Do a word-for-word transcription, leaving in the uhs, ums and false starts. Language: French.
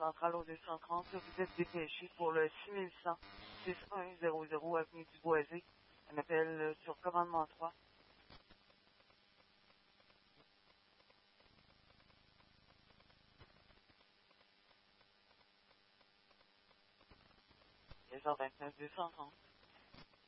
centrale au deux cent trente, vous êtes dépêché pour le six mille cent, six un zéro zéro avenue du Boisé. Un appel sur commandement trois. seize heures vingt-neuf, deux cent trente.